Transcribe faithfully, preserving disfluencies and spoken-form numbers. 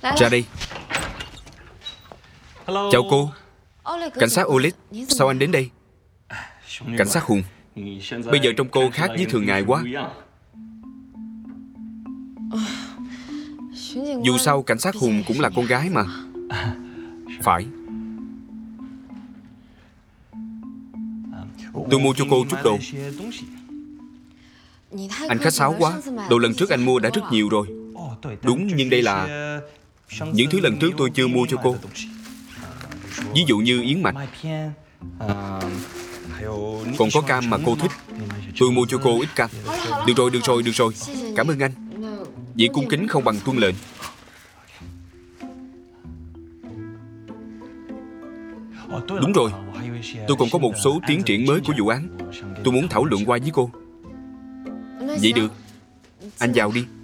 Ra đây. Chào cô. Cảnh sát Oleg, sao anh đến đây? Cảnh sát Hùng, bây giờ trông cô khác với thường ngày quá. Dù sao cảnh sát Hùng cũng là con gái mà. Phải. Tôi mua cho cô chút đồ. Anh khách sáo quá. Đồ lần trước anh mua đã rất nhiều rồi. Đúng, nhưng đây là những thứ lần trước tôi chưa mua cho cô. Ví dụ như yến mạch. Còn có cam mà cô thích. Tôi mua cho cô ít cam. Được rồi, được rồi, được rồi. Cảm ơn anh. Việc cung kính không bằng tuân lệnh. Đúng rồi, tôi còn có một số tiến triển mới của vụ án. Tôi muốn thảo luận qua với cô. Vậy được. Anh vào đi.